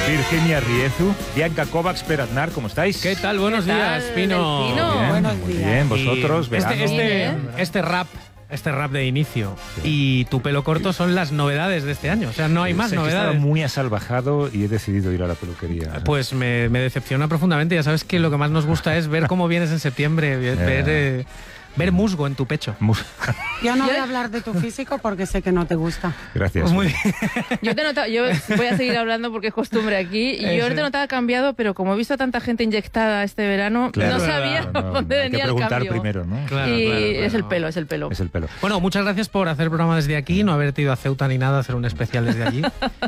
Virginia Riezu, Bianca Kovacs, Per Aznar, ¿cómo estáis? ¿Qué tal? Buenos días, Pino. Bien, Buenos muy días. bien, vosotros, Este rap de inicio y tu pelo corto son las novedades de este año. O sea, no hay más sé que novedades. estaba muy asalvajado y he decidido ir a la peluquería. Pues me decepciona profundamente. Ya sabes que lo que más nos gusta es ver cómo vienes en septiembre, ver musgo en tu pecho. Yo no voy a hablar de tu físico porque sé que no te gusta. Gracias. Muy bien. Yo voy a seguir hablando porque es costumbre aquí. Y yo no te notaba cambiado, pero como he visto a tanta gente inyectada este verano, Claro, no sabía dónde hay que venía el preguntar cambio. primero, ¿no? Claro, Y claro. es el pelo, es el pelo. Es el pelo. Bueno, muchas gracias por hacer el programa desde aquí, no haber ido a Ceuta ni nada, hacer un especial desde allí,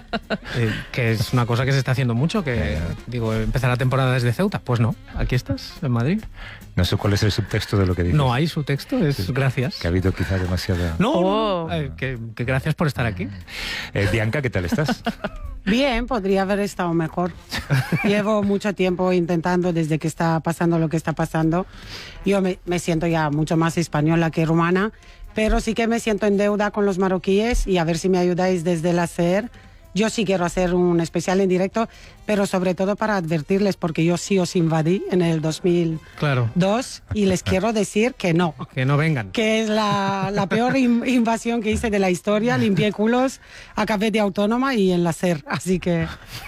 que es una cosa que se está haciendo mucho, que digo, empezar la temporada desde Ceuta. Pues no, aquí estás, en Madrid. No sé cuál es el subtexto de lo que dices. No hay su texto, es gracias. Que ha habido quizá demasiada... No, que gracias por estar aquí. Bianca, ¿qué tal estás? Bien, podría haber estado mejor. Llevo mucho tiempo intentando, desde que está pasando lo que está pasando. Yo me siento ya mucho más española que rumana, pero sí que me siento en deuda con los marroquíes y a ver si me ayudáis desde el hacer. Yo sí quiero hacer un especial en directo, pero sobre todo para advertirles, porque yo sí os invadí en el 2002 Claro. y les quiero decir que no. Que no vengan. Que es la peor invasión que hice de la historia. Limpié culos, acabé de autónoma y en la SER. Así que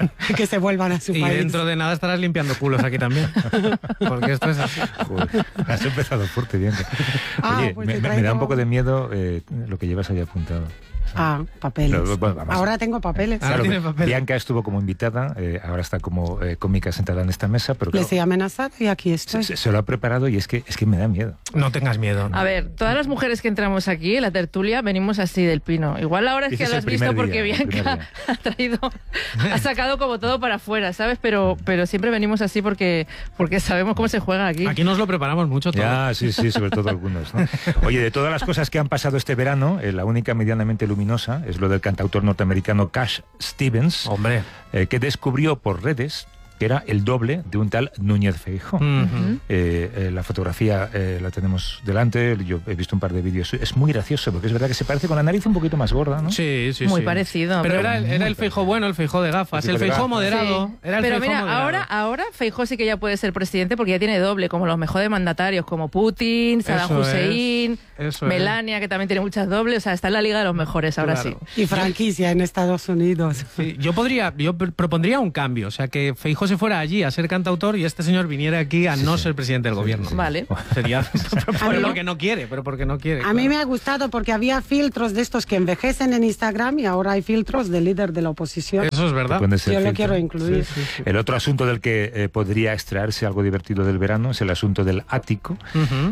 se vuelvan a su Y país. dentro de nada estarás limpiando culos aquí también. Porque esto es así. Joder, has empezado fuerte, Bianca. Oye, Pues me te da traigo- un poco de miedo lo que llevas ahí apuntado. Papeles. No, bueno, vamos. Ahora tengo papeles. Ahora tiene papel. Bianca estuvo como invitada, ahora está como cómica sentada en esta mesa, pero Les claro, he amenazado y aquí estoy. se lo ha preparado y es que me da miedo. No tengas miedo. A ver, todas las mujeres que entramos aquí en la tertulia venimos así del Pino. Igual ahora es que Dices lo el has visto primer porque día, el Bianca primer ha sacado como todo para afuera, ¿sabes? Pero siempre venimos así porque sabemos cómo se juega aquí. Aquí nos lo preparamos mucho todo. Ya, sí, sobre todo algunos, ¿no? Oye, de todas las cosas que han pasado este verano, la única medianamente luminosa es lo del cantautor norteamericano Cash Stevens, Hombre. que descubrió por redes que era el doble de un tal Núñez Feijóo. Ujú. La fotografía la tenemos delante, yo he visto un par de vídeos, es muy gracioso porque es verdad que se parece con la nariz un poquito más gorda, ¿no? Sí. Muy parecido. Pero era el Feijóo bueno, el Feijóo de gafas, El el Feijóo de Feijóo gafas. moderado. Sí. Era el Pero Feijóo mira, moderado. ahora Feijóo sí que ya puede ser presidente porque ya tiene doble, como los mejores mandatarios, como Putin, Saddam Eso Hussein, eso Melania, que también tiene muchas dobles. O sea, está en la liga de los mejores ahora Claro. sí. Y franquicia en Estados Unidos. Sí, yo propondría un cambio, o sea, que Feijóo se fuera allí a ser cantautor y este señor viniera aquí a no ser presidente del gobierno. Vale. Sería A mí- porque no quiere, pero porque no quiere. A mí me ha gustado porque había filtros de estos que envejecen en Instagram y ahora hay filtros de líder de la oposición. Eso es verdad. Pones el Yo lo filtro. quiero incluir. El otro asunto del que podría extraerse algo divertido del verano es el asunto del ático. Ujú.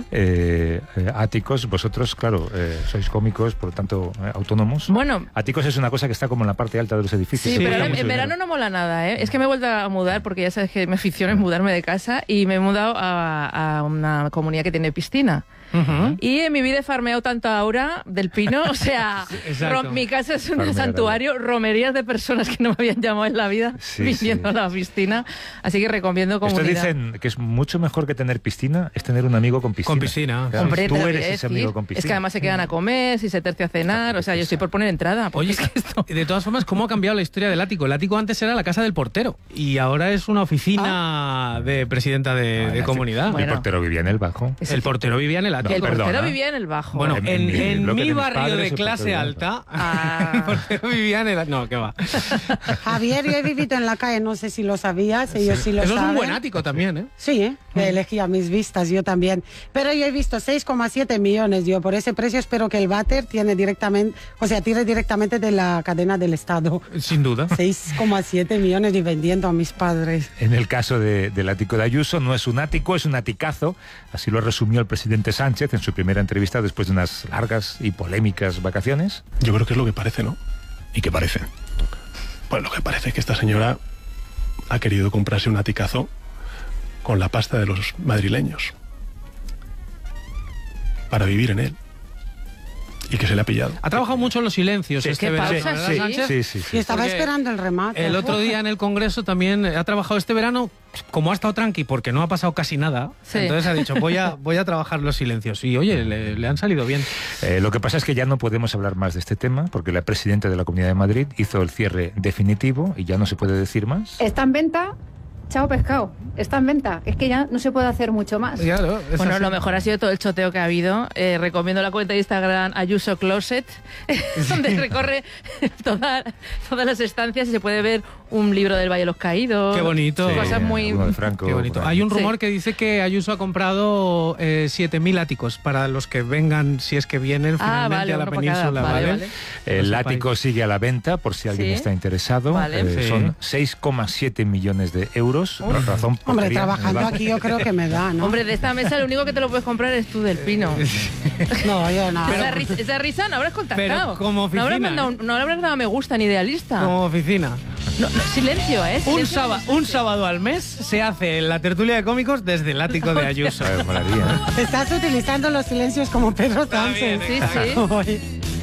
Áticos, vosotros, claro, sois cómicos, por lo tanto, autónomos. Bueno. Áticos es una cosa que está como en la parte alta de los edificios. Sí, Se pero paga ahora mucho en dinero. verano no mola nada, ¿eh? Es que me he vuelto a mudar porque ya sabes que mi afición es mudarme de casa y me he mudado a una comunidad que tiene piscina. Ujú. Y en mi vida he farmeado tanto aura del Pino, o sea, exacto. mi casa es un Farmear, santuario, romerías de personas que no me habían llamado en la vida Sí, viniendo sí. a la piscina, así que recomiendo Esto comunidad. dicen que es mucho mejor que tener piscina, es tener un amigo con piscina. Con piscina. Claro, Hombre, tú te lo voy a eres ese decir. amigo con piscina. Es que además se quedan a comer, si se tercia a cenar, o sea, yo estoy por poner entrada. porque Oye, es que esto... de todas formas, ¿cómo ha cambiado la historia del ático? El ático antes era la casa del portero y ahora es una oficina de presidenta de comunidad. Bueno. El portero vivía en el bajo. El portero vivía en el ático. el portero perdona. vivía en el bajo. Bueno, En en lo que mi de mis barrio padres, de el clase portero alta, Ah. el portero vivía en el... No, qué va. Javier, yo he vivido en la calle, no sé si lo sabías, ellos sí lo Eso es saben. un buen ático también, ¿eh? Sí, elegí a mis vistas, yo también. Pero yo he visto 6,7 millones, yo por ese precio espero que el váter tire directamente de la cadena del Estado. Sin duda. 6,7 millones y vendiendo a mis padres. En el caso del ático de Ayuso, no es un ático, es un aticazo. Así lo resumió el presidente Sánchez en su primera entrevista después de unas largas y polémicas vacaciones. Yo creo que es lo que parece, ¿no? ¿Y qué parece? Pues lo que parece es que esta señora ha querido comprarse un aticazo con la pasta de los madrileños para vivir en él. y que se le ha pillado. Ha trabajado mucho en los silencios Sí, este ¿qué verano, pausa? ¿verdad, Sí, Sánchez? sí. Y estaba Porque esperando el remate. El otro día en el Congreso también ha trabajado este verano, como ha estado tranqui porque no ha pasado casi nada, Sí. entonces ha dicho voy a trabajar los silencios y oye, le han salido bien. Lo que pasa es que ya no podemos hablar más de este tema porque la presidenta de la Comunidad de Madrid hizo el cierre definitivo y ya no se puede decir más. Está en venta, chao pescado, está en venta. Es que ya no se puede hacer mucho más. Claro, es Bueno, así. lo mejor ha sido todo el choteo que ha habido. Recomiendo la cuenta de Instagram Ayuso Closet, donde recorre todas las estancias y se puede ver un libro del Valle de los Caídos. Qué bonito. Cosas muy... alguno de Franco, Qué bonito. por ahí. Hay un rumor Sí. que dice que Ayuso ha comprado 7.000 áticos para los que vengan, si es que vienen finalmente vale, a la uno para cada. península. Vale, ¿vale? vale. El Lo ático sepáis. sigue a la venta por si alguien Sí. está interesado. Vale. Sí. Son 6,7 millones de euros. Razón por Hombre, quería en el trabajando banco. aquí yo creo que me da, ¿no? Hombre, de esta mesa lo único que te lo puedes comprar es tú, del Pino. No, yo no. Esa risa no habrás contactado. Pero como no habrás, oficina, no habrás dado me gusta ni idealista. Como oficina. No, silencio, ¿eh? Silencio. Un sábado al mes se hace la tertulia de cómicos desde el ático de Ayuso. Molaría, ¿eh? Estás utilizando los silencios como Pedro bien, Sánchez. Sí, sí. Hoy.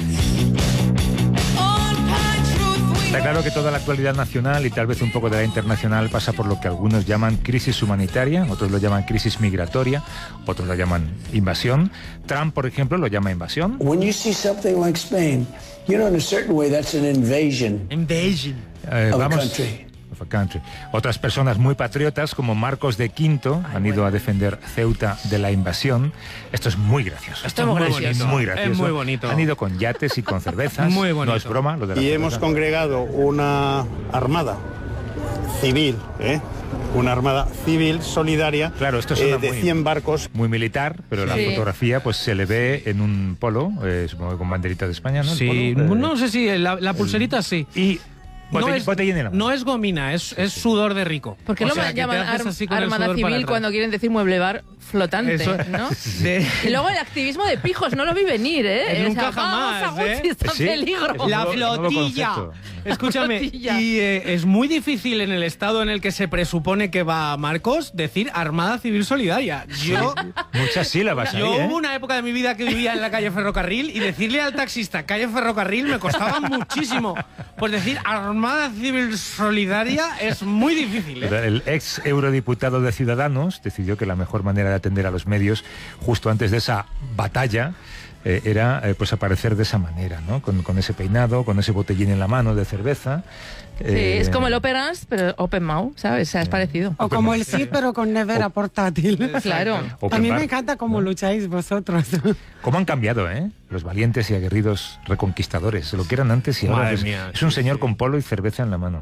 Está claro que toda la actualidad nacional y tal vez un poco de la internacional pasa por lo que algunos llaman crisis humanitaria, otros lo llaman crisis migratoria, otros lo llaman invasión. Trump, por ejemplo, lo llama invasión. When you see something like Spain, you know, in a certain way, that's an invasion Invasion. of a country. of a country. Otras personas muy patriotas, como Marcos de Quinto, han ido a defender Ceuta de la invasión. Esto es muy gracioso. Esto es muy gracioso. bonito. Muy gracioso. Es muy bonito. Han ido con yates y con cervezas. Muy bonito. No es broma lo de la Y cerveza. hemos congregado una armada civil, una armada civil solidaria Claro, esto suena de muy- 100 barcos. Muy militar, pero la Sí. fotografía pues se le ve en un polo, supongo que con banderita de España, ¿no? El Sí, polo, no sé si la pulserita sí. Y botellín en la mano. no es gomina, es sudor de rico. ¿Por qué O lo sea, que te llaman haces así con el Armada sudor para Civil atrás? cuando quieren decir mueble bar flotante, Eso- ¿no? de- Y luego el activismo de pijos, no lo vi venir, ¿eh? Nunca vamos jamás, a Gucci, ¿eh? está en Sí. peligro. La Nuevo- nuevo flotilla. concepto. Escúchame, Flotilla. y es muy difícil en el estado en el que se presupone que va Marcos decir Armada Civil Solidaria. Yo Muchas sílabas ahí, ¿eh? hubo una época de mi vida que vivía en la calle Ferrocarril y decirle al taxista calle Ferrocarril me costaba muchísimo. Pues decir Armada Civil Solidaria es muy difícil, ¿eh? El ex eurodiputado de Ciudadanos decidió que la mejor manera de atender a los medios justo antes de esa batalla era pues aparecer de esa manera, ¿no? Con ese peinado, con ese botellín en la mano de cerveza. Sí, es como el Operans, pero Open Mouth, ¿sabes? O sea, es parecido. O como el sí, pero con nevera portátil. Claro. A mí bar. me encanta cómo lucháis vosotros. ¿Cómo han cambiado, los valientes y aguerridos reconquistadores? Se lo que eran antes y ahora Madre es, mía, es un sí, señor sí. con polo y cerveza en la mano.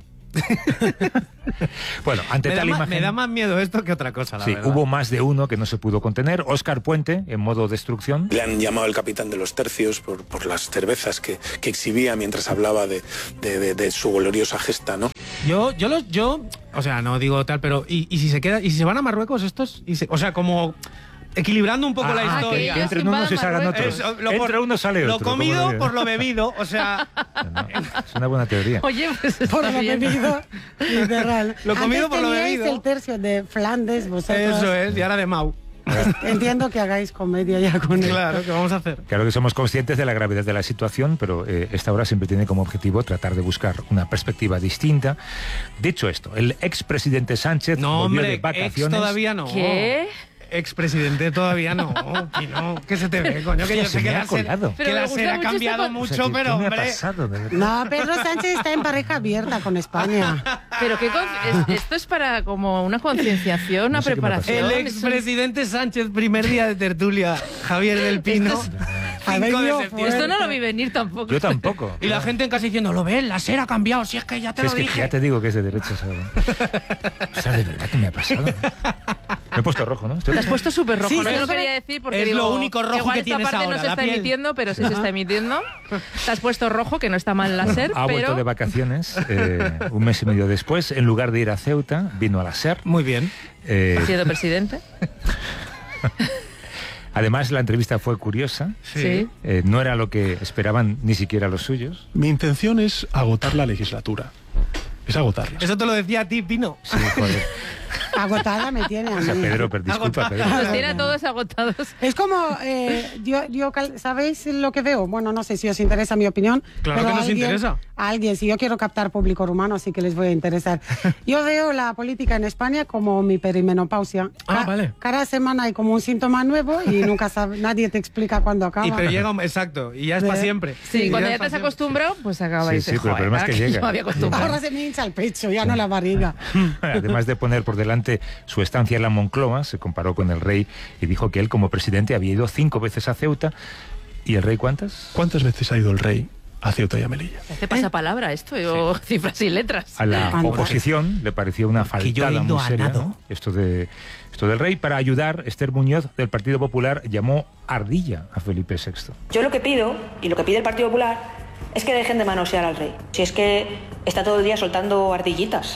Bueno, ante Me da, tal más, imagen... me da más miedo esto que otra cosa, la Sí, verdad. hubo más de uno que no se pudo contener. Óscar Puente, en modo destrucción. Le han llamado el capitán de los tercios por las cervezas que exhibía mientras hablaba de su gloriosa gesta, ¿no? Yo, o sea, no digo tal, pero ¿y si se queda, y si se van a Marruecos estos? O sea, como equilibrando un poco la que historia. ellos Entren unos y salgan otros. Eso, Entra uno, sale lo otro. como comido lo- por lo bebido, o sea, Es una buena teoría. Oye, pues está Por lo bien. bebido, literal. Lo comido Antes por lo teníais bebido. el tercio de Flandes, vosotros. eso es, y ahora de Mau. Entiendo que hagáis comedia ya con él. Claro, ¿qué vamos a hacer? Claro que somos conscientes de la gravedad de la situación, pero esta obra siempre tiene como objetivo tratar de buscar una perspectiva distinta. Dicho esto, el expresidente Sánchez No, volvió hombre, de ex vacaciones. todavía no. ¿Qué? Expresidente todavía no, Pino. ¿Qué se te ve, coño? Que Hostia, yo se sé que me ha la SER, colado. Pero que me la gusta SER ha mucho cambiado este O sea, mucho, ¿qué pero me ha hombre... pasado? De verdad. No, Pedro Sánchez está en pareja abierta con España. Pero esto es para como una concienciación, una No sé qué me ha preparación. El expresidente Sánchez, primer día de tertulia, Javier del Pino, Ha 5 de venido septiembre. Esto no lo vi venir tampoco. Yo tampoco. Y la gente en casa diciendo, lo ves, la SER ha cambiado, si es que ya te Sí, lo es que dije. ya te digo que es de derecha, ¿sabes? O sea, de verdad que me ha pasado. Me he puesto rojo, ¿no? Te has puesto súper rojo, Sí, ¿no? Yo no eso quería decir porque es digo, lo único rojo igual que esta tienes parte ahora, no se la está piel. emitiendo, pero sí se está emitiendo. Te has puesto rojo, que no está mal la SER, Ha vuelto pero... de vacaciones un mes y medio después. En lugar de ir a Ceuta, vino a la SER. Muy bien. Eh, siendo presidente. además, la entrevista fue curiosa. Sí. No era lo que esperaban ni siquiera los suyos. Mi intención es agotar la legislatura. Es agotarla. Eso te lo decía a ti, Pino. Sí, joder. Agotada me tiene a O sea, mí. Pedro, pero disculpa, Pedro. Los tiene a todos agotados. Es como, ¿sabéis lo que veo? Bueno, no sé si os interesa mi opinión. Claro pero que nos interesa. A alguien, si yo quiero captar público rumano, así que les voy a interesar. Yo veo la política en España como mi perimenopausia. Vale. Cada semana hay como un síntoma nuevo y nunca nadie te explica cuándo acaba. Pero llega, exacto, y ya es para siempre. Sí, cuando ya es te has pa' siempre. acostumbrado, pues acaba Sí, y sí, dices, pero el problema es que ahora llega. yo me había acostumbrado. Ahora se me hincha el pecho, ya no la barriga. Además de poner por delante su estancia en la Moncloa, se comparó con el rey y dijo que él como presidente había ido 5 veces a Ceuta. ¿Y el rey cuántas? ¿Cuántas veces ha ido el rey a Ceuta y a Melilla? ¿Te pasa palabra esto? O cifras y letras. A la Anda. oposición le pareció una Que yo he faltada ido muy a seria, nado. ¿no? Esto del rey. Para ayudar, Esther Muñoz, del Partido Popular, llamó ardilla a Felipe VI. Yo lo que pido, y lo que pide el Partido Popular, es que dejen de manosear al rey. Si es que está todo el día soltando ardillitas.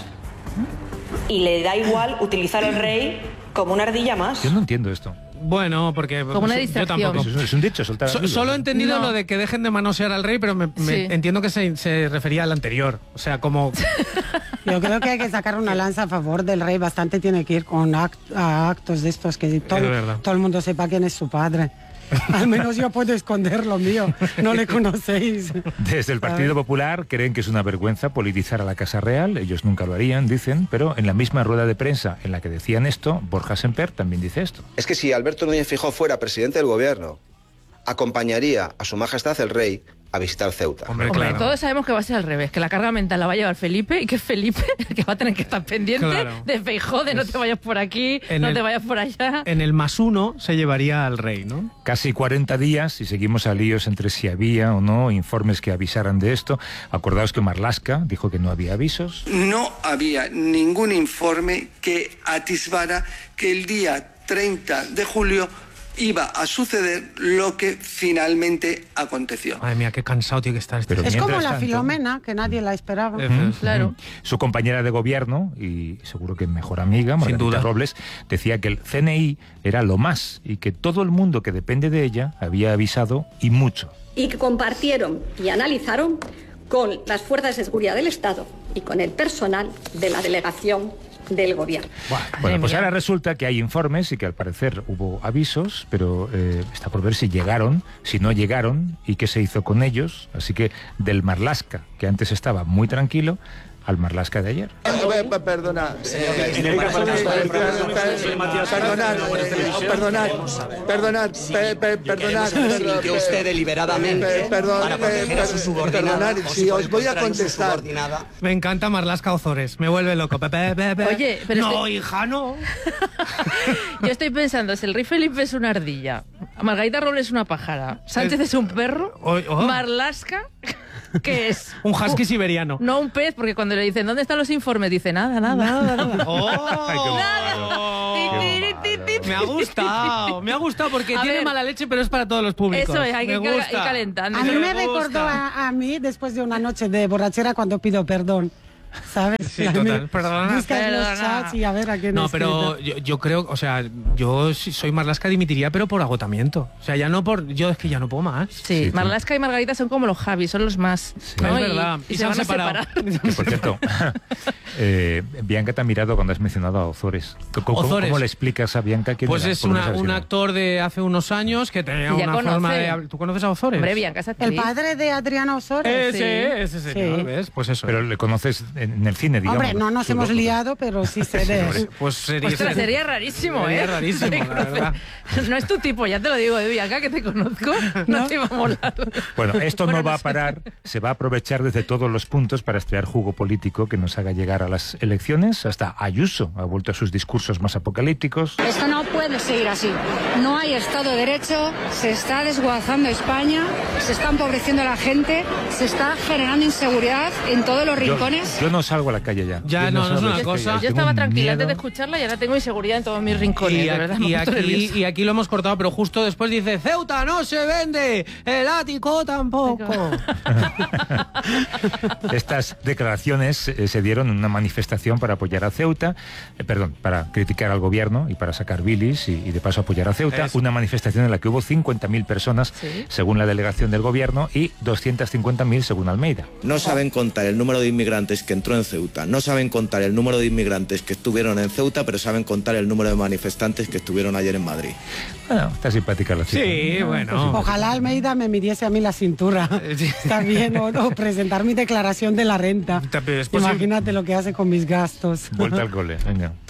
Y le da igual utilizar al rey como una ardilla más. Yo no entiendo esto. Bueno, porque... Como una yo distracción. tampoco. Es un dicho, soltar ardillas. Solo he entendido No. lo de que dejen de manosear al rey, pero Sí. entiendo que se refería al anterior. O sea, como... Yo creo que hay que sacar una lanza a favor del rey. Bastante tiene que ir con a actos de estos que verdad. todo el mundo sepa quién es su padre. Al menos yo puedo esconder lo mío. No le conocéis. Desde el Partido Popular creen que es una vergüenza politizar a la Casa Real. Ellos nunca lo harían, dicen, pero en la misma rueda de prensa en la que decían esto, Borja Semper también dice esto. Es que si Alberto Núñez Feijóo fuera presidente del gobierno, acompañaría a su majestad el rey a visitar Ceuta. Hombre, Hombre, claro. todos sabemos que va a ser al revés, que la carga mental la va a llevar Felipe y que es Felipe el que va a tener que estar pendiente Claro. de Feijóo, de no te vayas por aquí, no te vayas por allá. En el +1 se llevaría al rey, ¿no? Casi 40 días y seguimos a líos entre si había o no informes que avisaran de esto. Acordaos que Marlaska dijo que no había avisos. No había ningún informe que atisbara que el día 30 de julio iba a suceder lo que finalmente aconteció. Madre mía, qué cansado tiene que estar este Pero Es mientras como la tanto- Filomena, que nadie la esperaba. Claro. Su compañera de gobierno, y seguro que mejor amiga, Sin Margarita duda. Robles, decía que el CNI era lo más y que todo el mundo que depende de ella había avisado y mucho. Y que compartieron y analizaron con las fuerzas de seguridad del Estado y con el personal de la delegación del gobierno. Bueno, pues ahora resulta que hay informes y que al parecer hubo avisos, pero está por ver si llegaron, si no llegaron y qué se hizo con ellos. Así que del Marlaska, que antes estaba muy tranquilo, al Marlaska de ayer. Perdonad, que usted deliberadamente para proteger a su subordinada. Si os voy a contestar. Me encanta Marlaska Ozores, me vuelve loco. Oye, pero no, hija, no. Yo estoy pensando, si el rey Felipe es una ardilla, Margarita Robles es una pájara, Sánchez es un perro, Marlaska, ¿qué es? Un husky siberiano. No un pez, porque cuando le dicen ¿dónde están los informes? Dice nada. Me ha gustado porque A tiene ver. mala leche, pero es para todos los públicos. Eso es, hay que Me ir gusta. calentando. A mí me Me recordó gusta. a mí después de una noche de borrachera cuando pido perdón. ¿Sabes? Sí, A mí total. Perdona. buscas los chats y a ver a quién No, es pero yo creo, o sea, yo si soy Marlaska dimitiría, pero por agotamiento. O sea, ya no por... Yo es que ya no puedo más. Sí, Marlaska y Margarita son como los Javis, son los más. ¿no? Es verdad. Y se van a separar. Que, por cierto, Bianca te ha mirado cuando has mencionado a Ozores. Ozores. ¿Cómo le explicas a Bianca quién Pues era? es Porque no sabes un quién era. actor de hace unos años que tenía Ya una conoce. forma de hablar. ¿Tú conoces a Ozores? Hombre, Bianca es actriz. El padre de Adriana Ozores. Ese señor, Sí. ¿ves? Pues eso. Pero le conoces en el cine, digamos. Hombre, no nos hemos liado, pero sí sé de él. Pues sería, Ostras, sería rarísimo, sería rarísimo, la verdad. No es tu tipo, ya te lo digo, Bianca, que te conozco, no te va a molar. Bueno, esto Bueno, no va no a sé. parar, se va a aprovechar desde todos los puntos para extraer jugo político que nos haga llegar a las elecciones. Hasta Ayuso ha vuelto a sus discursos más apocalípticos. Esto no puede seguir así. No hay Estado de Derecho, se está desguazando España, se está empobreciendo la gente, se está generando inseguridad en todos los rincones. Yo no salgo a la calle ya. Ya, Yo no es salgo a una la cosa. calle. Yo estaba Tengo tranquila antes de miedo. escucharla y ahora tengo inseguridad en todos mis rincones, de verdad. me he puesto nerviosa. Y aquí lo hemos cortado, pero justo después dice Ceuta no se vende, el ático tampoco. Estas declaraciones se dieron en una una manifestación para apoyar a Ceuta, para criticar al gobierno y para sacar bilis y de paso apoyar a Ceuta. Una manifestación en la que hubo 50.000 personas, según la delegación del gobierno, y 250.000 según Almeida. No saben contar el número de inmigrantes que entró en Ceuta, no saben contar el número de inmigrantes que estuvieron en Ceuta, pero saben contar el número de manifestantes que estuvieron ayer en Madrid. Bueno, está simpática la cita. Sí, bueno. Ojalá Almeida me midiese a mí la cintura. Está bien, o presentar mi declaración de la renta. Imagínate lo que hace con mis gastos. Vuelta al cole, venga.